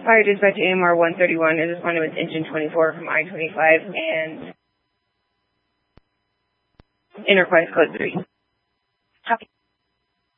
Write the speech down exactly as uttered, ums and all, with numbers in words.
Fire dispatch A M R one thirty-one is responding with engine twenty-four from I twenty-five and enterprise code three.